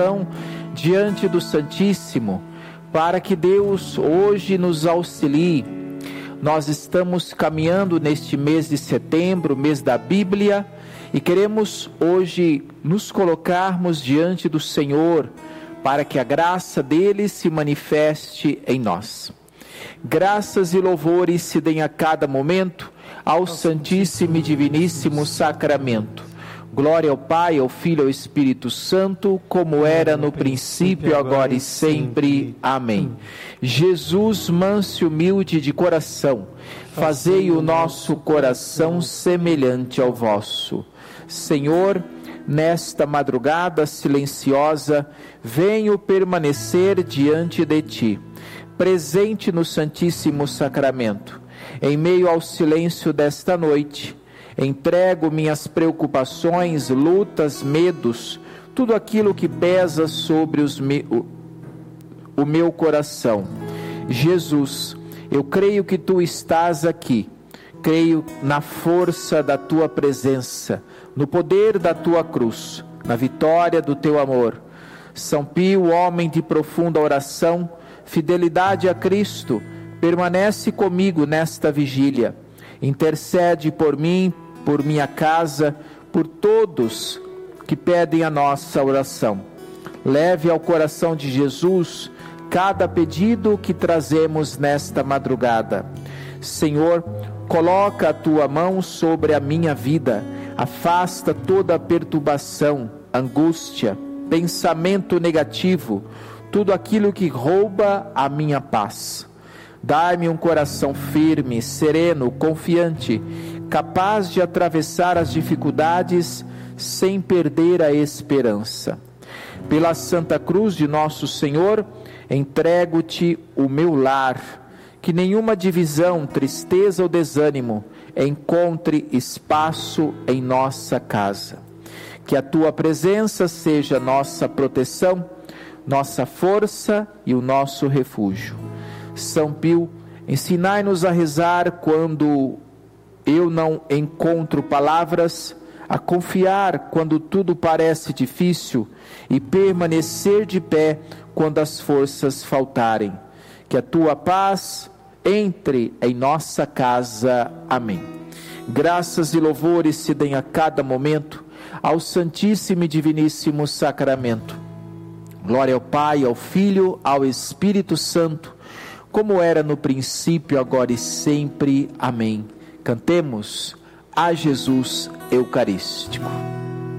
diante do Santíssimo, para que Deus hoje nos auxilie. Nós estamos caminhando neste mês de setembro, mês da Bíblia, e queremos hoje nos colocarmos diante do Senhor, para que a graça dele se manifeste em nós. Graças e louvores se deem a cada momento ao Santíssimo e Diviníssimo Sacramento. Glória ao Pai, ao Filho e ao Espírito Santo, como era no princípio, agora e sempre. Amém. Jesus, manso e humilde de coração, fazei o nosso coração semelhante ao vosso. Senhor, nesta madrugada silenciosa, venho permanecer diante de Ti, presente no Santíssimo Sacramento. Em meio ao silêncio desta noite, entrego minhas preocupações, lutas, medos, tudo aquilo que pesa sobre o meu coração. Jesus, eu creio que Tu estás aqui, creio na força da Tua presença, no poder da Tua cruz, na vitória do Teu amor. São Pio, homem de profunda oração, fidelidade a Cristo, permanece comigo nesta vigília. Intercede por mim, por minha casa, por todos que pedem a nossa oração. Leve ao coração de Jesus cada pedido que trazemos nesta madrugada. Senhor, coloca a Tua mão sobre a minha vida, afasta toda a perturbação, angústia, pensamento negativo, tudo aquilo que rouba a minha paz. Dai-me um coração firme, sereno, confiante, capaz de atravessar as dificuldades sem perder a esperança. Pela Santa Cruz de Nosso Senhor, entrego-Te o meu lar, que nenhuma divisão, tristeza ou desânimo encontre espaço em nossa casa. Que a Tua presença seja nossa proteção, nossa força e o nosso refúgio. São Pio, ensinai-nos a rezar quando eu não encontro palavras, a confiar quando tudo parece difícil e permanecer de pé quando as forças faltarem. Que a Tua paz entre em nossa casa. Amém. Graças e louvores se deem a cada momento ao Santíssimo e Diviníssimo Sacramento. Glória ao Pai, ao Filho, ao Espírito Santo, como era no princípio, agora e sempre. Amém. Cantemos a Jesus Eucarístico.